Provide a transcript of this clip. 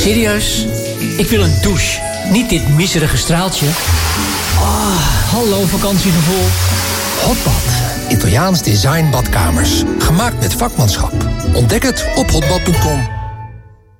Serieus? Ik wil een douche. Niet dit miserige straaltje. Hallo vakantiegevoel. Hotbad. Italiaans design badkamers. Gemaakt met vakmanschap. Ontdek het op hotbad.com.